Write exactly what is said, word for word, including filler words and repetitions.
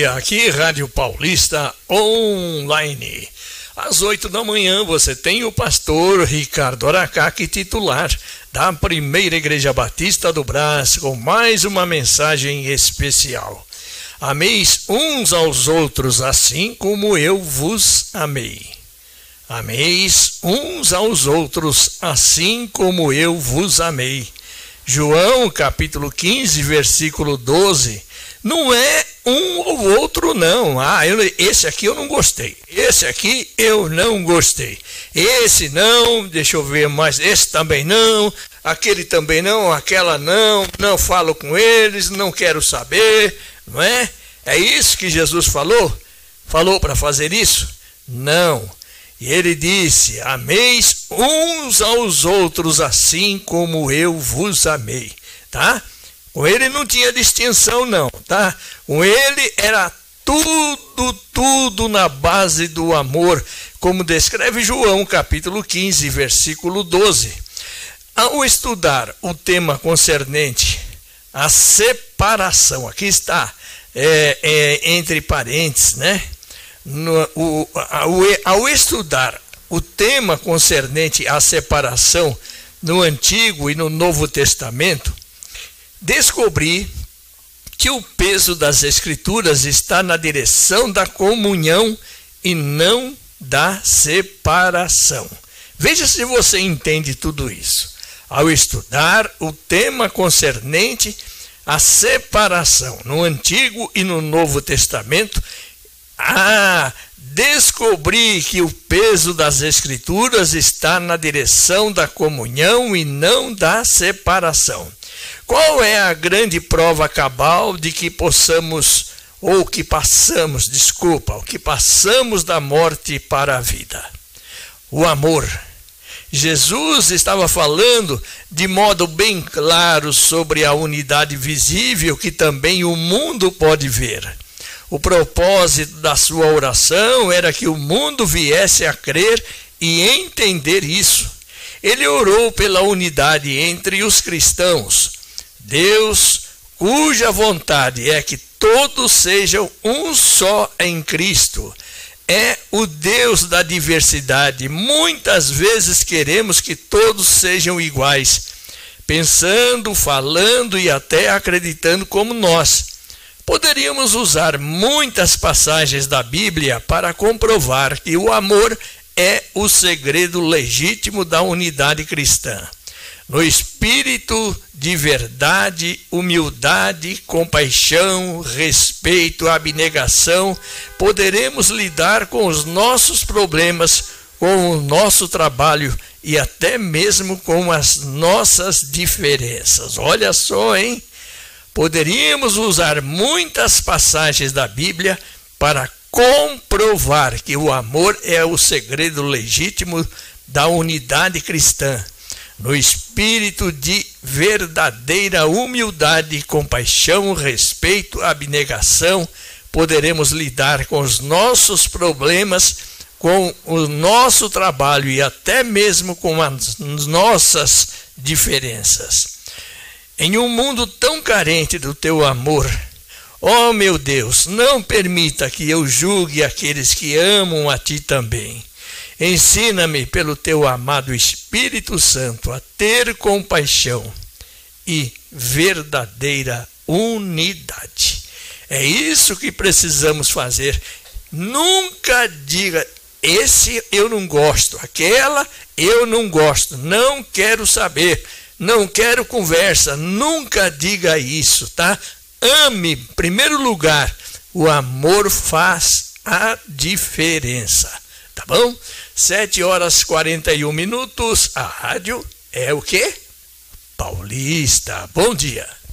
dia, aqui Rádio Paulista Online. Às oito da manhã você tem o pastor Ricardo Aracaki, titular da Primeira Igreja Batista do Brás, com mais uma mensagem especial. Ameis uns aos outros assim como eu vos amei. Ameis uns aos outros assim como eu vos amei. João capítulo quinze, versículo doze. Não é um ou outro não. Ah, eu, esse aqui eu não gostei. Esse aqui eu não gostei. Esse não, deixa eu ver mais. Esse também não. Aquele também não. Aquela não. Não falo com eles. Não quero saber. Não é? É isso que Jesus falou? Falou para fazer isso? Não. E ele disse: ameis uns aos outros assim como eu vos amei. Tá? Com ele não tinha distinção não, tá? Com ele era tudo, tudo na base do amor, como descreve João capítulo quinze, versículo doze. Ao estudar o tema concernente à separação, aqui está, é, é, entre parênteses, né? No, o, ao, ao estudar o tema concernente à separação no Antigo e no Novo Testamento, descobri que o peso das Escrituras está na direção da comunhão e não da separação. Veja se você entende tudo isso. Ao estudar o tema concernente à separação no Antigo e no Novo Testamento, ah, descobri que o peso das Escrituras está na direção da comunhão e não da separação. Qual é a grande prova cabal de que possamos, ou que passamos, desculpa, o que passamos da morte para a vida? O amor. Jesus estava falando de modo bem claro sobre a unidade visível que também o mundo pode ver. O propósito da sua oração era que o mundo viesse a crer e entender isso. Ele orou pela unidade entre os cristãos. Deus, cuja vontade é que todos sejam um só em Cristo, é o Deus da diversidade. Muitas vezes queremos que todos sejam iguais, pensando, falando e até acreditando como nós. Poderíamos usar muitas passagens da Bíblia para comprovar que o amor é o segredo legítimo da unidade cristã. No espírito de verdade, humildade, compaixão, respeito, abnegação, poderemos lidar com os nossos problemas, com o nosso trabalho e até mesmo com as nossas diferenças. Olha só, hein? Poderíamos usar muitas passagens da Bíblia para comprovar que o amor é o segredo legítimo da unidade cristã. No espírito de verdadeira humildade, compaixão, respeito, abnegação, poderemos lidar com os nossos problemas, com o nosso trabalho e até mesmo com as nossas diferenças. Em um mundo tão carente do teu amor, ó meu Deus, não permita que eu julgue aqueles que amam a ti também. Ensina-me pelo teu amado Espírito Santo a ter compaixão e verdadeira unidade. É isso que precisamos fazer. Nunca diga, esse eu não gosto, aquela eu não gosto, não quero saber, não quero conversa. Nunca diga isso, tá? Ame, em primeiro lugar. O amor faz a diferença. Tá bom? sete horas e quarenta e um minutos. A rádio é o quê? Paulista. Bom dia.